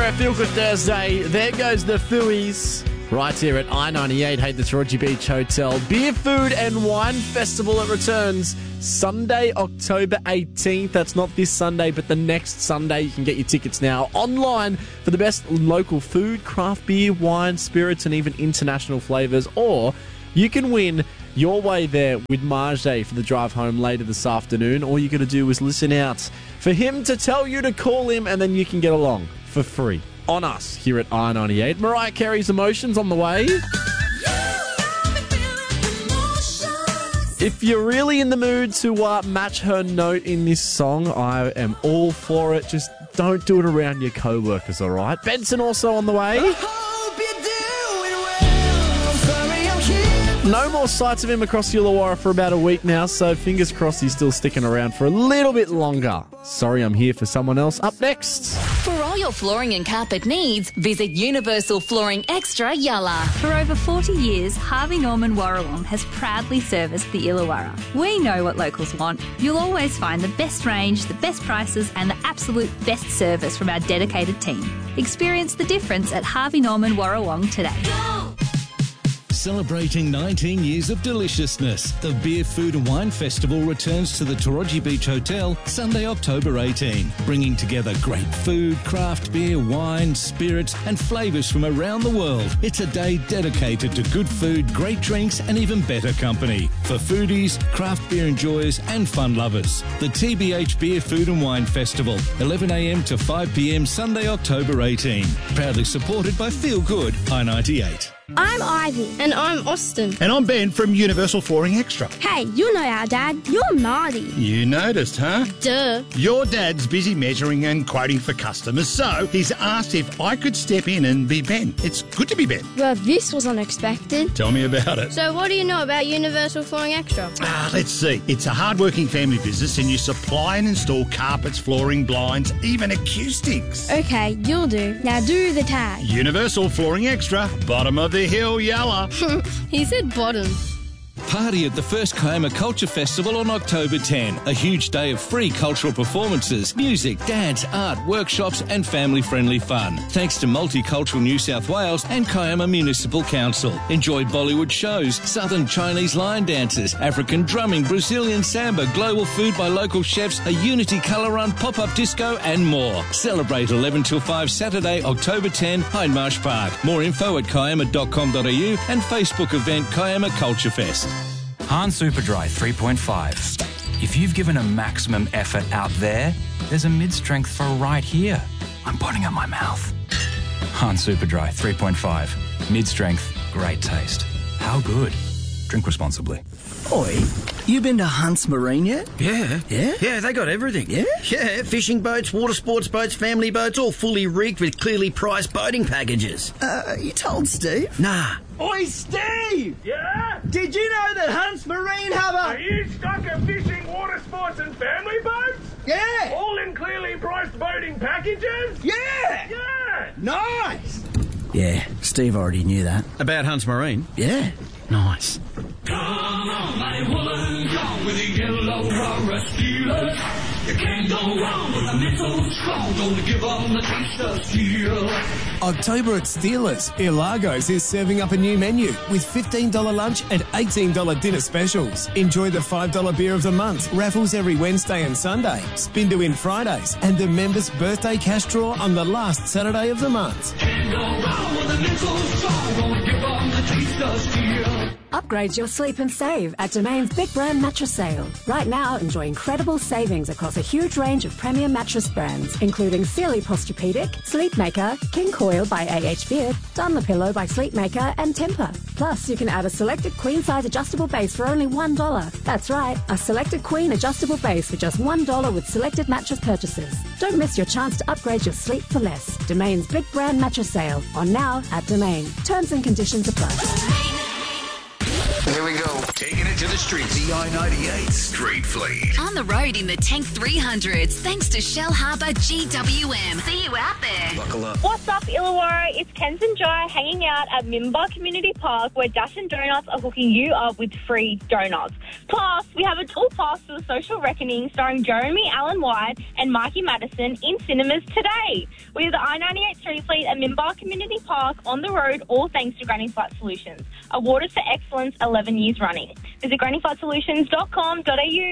a Feel Good Thursday. There goes the Fooey's. Right here at I-98, hey, the Taraji Beach Hotel. Beer, Food and Wine Festival. It returns Sunday, October 18th. That's not this Sunday, but the next Sunday. You can get your tickets now online for the best local food, craft beer, wine, spirits, and even international flavours. Or you can win your way there with Marjay for the drive home later this afternoon. All you got to do is listen out for him to tell you to call him, and then you can get along for free on us here at I-98. Mariah Carey's Emotions on the way. If you're really in the mood to match her note in this song, I am all for it. Just don't do it around your co-workers, all right? Benson also on the way. No more sights of him across the Illawarra for about a week now, so fingers crossed he's still sticking around for a little bit longer. Sorry, I'm here for someone else. Up next. For all your flooring and carpet needs, visit Universal Flooring Extra Yalla. For over 40 years, Harvey Norman Warrawong has proudly serviced the Illawarra. We know what locals want. You'll always find the best range, the best prices and the absolute best service from our dedicated team. Experience the difference at Harvey Norman Warrawong today. Celebrating 19 years of deliciousness, the Beer, Food and Wine Festival returns to the Taraji Beach Hotel Sunday, October 18, bringing together great food, craft beer, wine, spirits and flavours from around the world. It's a day dedicated to good food, great drinks and even better company for foodies, craft beer enjoyers and fun lovers. The TBH Beer, Food and Wine Festival, 11am to 5pm Sunday, October 18. Proudly supported by Feel Good, I-98. I'm Ivy. And I'm Austin. And I'm Ben from Universal Flooring Extra. Hey, you know our dad. You're Marty. You noticed, huh? Duh. Your dad's busy measuring and quoting for customers, so he's asked if I could step in and be Ben. It's good to be Ben. Well, this was unexpected. Tell me about it. So what do you know about Universal Flooring Extra? Let's see. It's a hard-working family business and you supply and install carpets, flooring, blinds, even acoustics. Okay, you'll do. Now do the tag. Universal Flooring Extra, bottom of the hill, Yalla. He said bottom. Party at the first Kiama Culture Festival on October 10. A huge day of free cultural performances, music, dance, art, workshops and family-friendly fun. Thanks to Multicultural New South Wales and Kiama Municipal Council. Enjoy Bollywood shows, Southern Chinese lion dances, African drumming, Brazilian samba, global food by local chefs, a Unity colour run, pop-up disco and more. Celebrate 11 till 5 Saturday, October 10, Hindmarsh Park. More info at kiama.com.au and Facebook event Kiama Culture Fest. Han Superdry 3.5. If you've given a maximum effort out there, there's a mid-strength for right here. I'm putting up my mouth. Han Superdry 3.5. Mid-strength, great taste. How good? Drink responsibly. Oi, you been to Hunt's Marine yet? Yeah. Yeah? Yeah, they got everything. Yeah? Yeah, fishing boats, water sports boats, family boats, all fully rigged with clearly priced boating packages. You told Steve? Nah. Oi, Steve! Yeah? Did you know that Hunt's Marine have a... Are you stuck at fishing, water sports and family boats? Yeah! All in clearly priced boating packages? Yeah! Yeah! Nice! Yeah, Steve already knew that. About Hunt's Marine? Yeah. Nice. Come on, my woman, come with the Illawarra Steelers. You can't go wrong with a mental strong. Don't give on the taste of steel. October at Steelers, Ilagos is serving up a new menu with $15 lunch and $18 dinner specials. Enjoy the $5 beer of the month, raffles every Wednesday and Sunday, spin to win Fridays, and the members' birthday cash draw on the last Saturday of the month. Can't go wrong with a mental strong. Don't give on the taste of steel. Upgrade your sleep and save at Domain's Big Brand Mattress Sale. Right now, enjoy incredible savings across a huge range of premium mattress brands, including Sealy Posturepedic, Sleepmaker, King Coil by A.H. Beard, Dunlopillow by Sleepmaker, and Tempur. Plus, you can add a selected queen-size adjustable base for only $1. That's right, a selected queen adjustable base for just $1 with selected mattress purchases. Don't miss your chance to upgrade your sleep for less. Domain's Big Brand Mattress Sale, on now at Domain. Terms and conditions apply. Here we go. Taking it to the streets. The I-98 Street Fleet. On the road in the Tank 300s, thanks to Shell Harbour GWM. See you out there. Buckle up. What's up, Illawarra? It's Kenz and Jai hanging out at Mimba Community Park, where Dash and Donuts are hooking you up with free donuts. Plus, we have a dual pass to the Social Reckoning starring Jeremy Allen White and Mikey Madison in cinemas today. We are the I-98 Street Fleet at Mimba Community Park on the road, all thanks to Granny Flight Solutions. Awarded for excellence 11 years running. Visit grannyflightsolutions.com.au.